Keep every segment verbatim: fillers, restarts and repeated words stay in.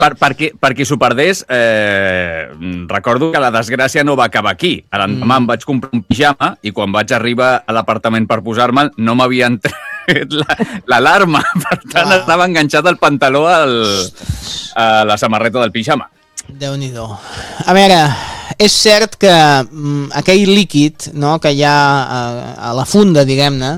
Per, per, qui, per qui s'ho perdés, eh, recordo que la desgràcia no va acabar aquí. A l'endemà mm. em vaig comprar un pijama i quan vaig arribar a l'apartament per posar-me'l no m'havien tret l'alarma. Per tant, ah. estava enganxat el pantaló al, a la samarreta del pijama. Déu-n'hi-do. A veure, és cert que mm, aquell líquid, no, que hi ha a, a la funda, diguem-ne,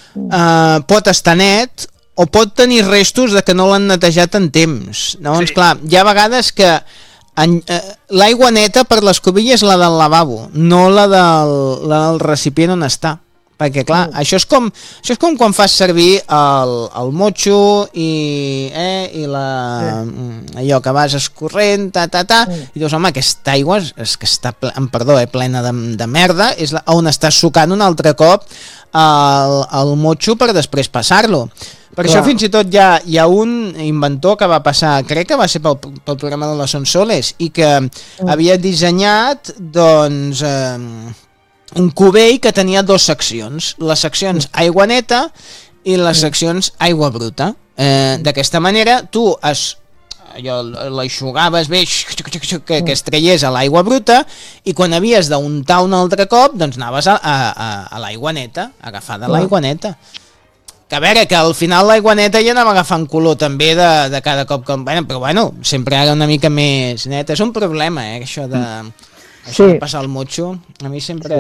eh, pot estar net o pot tenir restos de que no l'han netejat en temps. Llavors, sí. clar, hi ha vegades que en, eh, l'aigua neta per l'escobilla és la del lavabo, no la del, la del recipient on està. Perquè, clar, mm. això, és com, això és com quan fas servir el, el motxo i, eh, i la, sí. allò que vas escorrent, ta, ta, ta, mm. i dius, home, aquesta aigua és, és que està, ple, em perdó, eh, plena de, de merda, és la, on estàs sucant un altre cop el, el motxo per després passar-lo. Per Clar. Això fins i tot hi ha, hi ha un inventor que va passar, crec que va ser pel, pel programa de les Sonsoles, i que mm. havia dissenyat, doncs, eh, un cubell que tenia dues seccions, les seccions aigua neta i les seccions aigua bruta. Eh, d'aquesta manera tu es, allò, l'aixugaves bé, que, que es traiés a l'aigua bruta, i quan havies d'untar un altre cop, doncs anaves a, a, a l'aigua neta, agafada a l'aigua neta. Que a veure, que al final l'aigua neta ja anava agafant color també de, de cada cop que... Bueno, però bueno, sempre era una mica més neta. És un problema, eh, això de... Això sí. de passar el motxo, a mi sempre...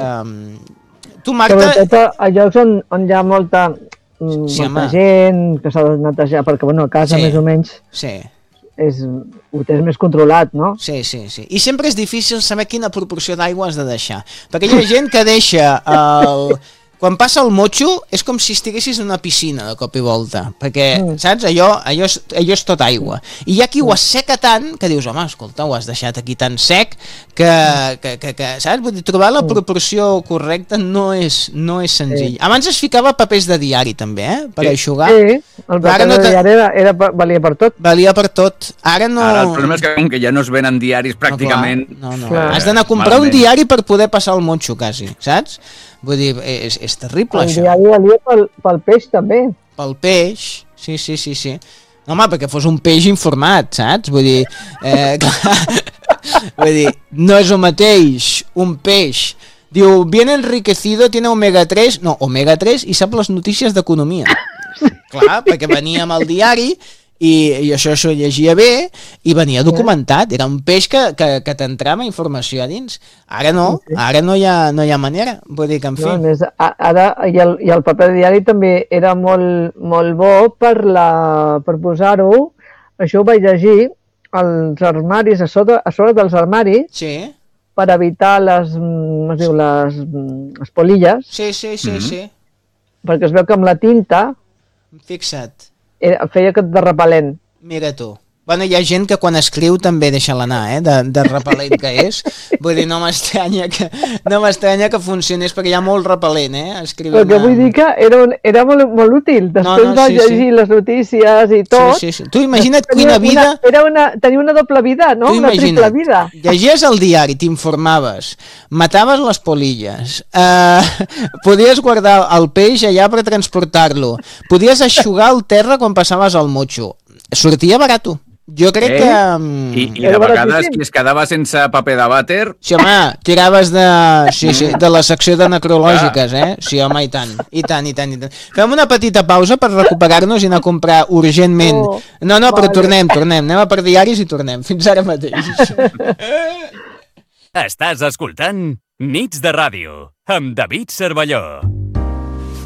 Sí. Tu, Marta... Sobretot a llocs on, on hi ha molta, sí, molta home. gent que s'ha de netejar, perquè bueno, a casa sí. més o menys sí. és, ho tens més controlat, no? Sí, sí, sí. I sempre és difícil saber quina proporció d'aigua has de deixar. Perquè hi ha gent que deixa el... Quan passa el motxo és com si estiguessis en una piscina de cop i volta, perquè, mm. saps, allò, allò, és, allò és tot aigua. I hi ha qui ho asseca tant que dius, home, escolta, ho has deixat aquí tan sec que, que, que, que saps, vull dir, trobar la proporció correcta no és, no és senzill. Sí. Abans es ficava papers de diari també, eh, per sí. aixugar. Sí, el paper no de diari era, era, valia per tot. Valia per tot. Ara no... Ara el problema és que com que ja no es venen diaris pràcticament... No, no, no. Has d'anar a comprar malament. Un diari per poder passar el motxo, quasi, saps? Vull dir, és, és terrible, el això. El diari valia pel, pel peix, també. Pel peix, sí, sí, sí, sí. No, home, perquè fos un peix informat, saps? Vull dir, eh, clar, vull dir, no és el mateix un peix. Diu, bien enriquecido, tiene omega tres, no, omega tres i sap les notícies d'economia. Clar, perquè venia amb el diari i, i això s'ho llegia bé i venia documentat, era un peix que, que, que t'entrava informació a dins. Ara no, ara no hi ha, no hi ha manera, vull dir que en fi. No, més, ara, i, el, i el paper de diari també era molt, molt bo per, la, per posar-ho, això ho vaig llegir, als armaris, a sobre, a sobre dels armaris, sí. per evitar les, es diu, les, les polilles. Sí, sí, sí, mm-hmm. sí. Perquè es veu que amb la tinta... Fixa't. Era, feia que de repel·lent. Mira tu. Bueno, hi ha gent que quan escriu també deixa l'anar, eh, de, de repel·lent que és. Vull dir, no m'estranya que, no m'estranya que funcionés, perquè hi ha molt repel·lent, eh, escrivint. Perquè vull dir que era, un, era molt, molt útil. Després no, no, de sí, llegir sí. les notícies i tot. Sí, sí, sí. Tu imagina't quina vida... Una, era una, tenia una doble vida, no? Una triple vida. Llegies el diari, t'informaves, mataves les polilles, eh, podies guardar el peix allà per transportar-lo, podies eixugar el terra quan passaves al motxo. Sortia barato. Jo crec eh? que... I, i de vegades qui es quedava sense paper de vàter... Sí, home, tiraves de, sí, sí, de la secció de necrològiques, eh? Sí, home, i tant, i tant, i tant, i tant. Fem una petita pausa per recuperar-nos i anar a comprar urgentment. Oh, no, no, però vale. tornem, tornem. Anem a per diaris i tornem. Fins ara mateix. Estàs escoltant Nits de Ràdio amb David Cervelló.